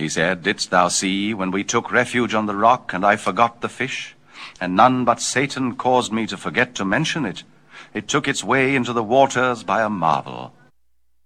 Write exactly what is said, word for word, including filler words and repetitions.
He said, Didst thou see when we took refuge on the rock, and I forgot the fish? And none but Satan caused me to forget to mention it. It took its way into the waters by a marvel.